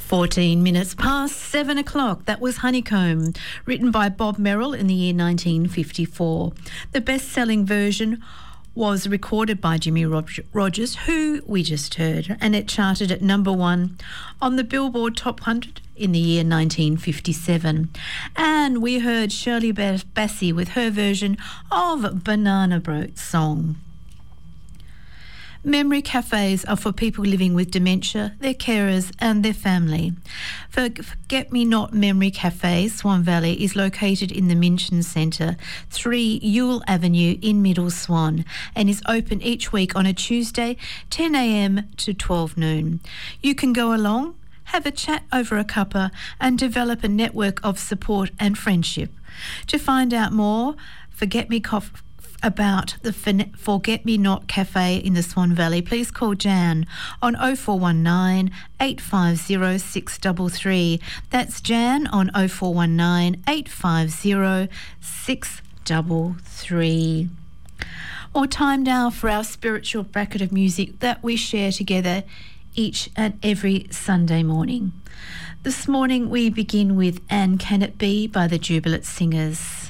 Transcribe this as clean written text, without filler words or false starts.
14 minutes past 7 o'clock. That was Honeycomb, written by Bob Merrill in the year 1954. The best-selling version was recorded by Jimmy Rogers, who we just heard, and it charted at number 1 on the Billboard Top 100 in the year 1957. And we heard Shirley Bassey with her version of Banana Boat Song. Memory cafes are for people living with dementia, their carers and their family. Forget-Me-Not Memory Cafe, Swan Valley, is located in the Minchin Centre, 3 Ewell Avenue in Middle Swan, and is open each week on a Tuesday, 10 a.m. to 12 noon. You can go along, have a chat over a cuppa and develop a network of support and friendship. To find out more, about the Forget-Me-Not Cafe in the Swan Valley, please call Jan on 0419 850 633. That's Jan on 0419 850 633. Or time now for our spiritual bracket of music that we share together each and every Sunday morning. This morning we begin with And Can It Be by the Jubilant Singers.